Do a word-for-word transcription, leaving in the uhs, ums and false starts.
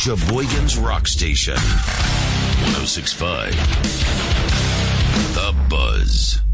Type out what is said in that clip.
Sheboygan's Rock Station. one oh six point five The Buzz.